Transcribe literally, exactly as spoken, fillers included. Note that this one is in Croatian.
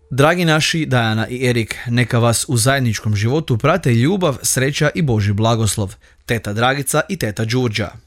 Dragi naši Dajana i Erik, neka vas u zajedničkom životu prate ljubav, sreća i Božji blagoslov. Teta Dragica i teta Đurđa.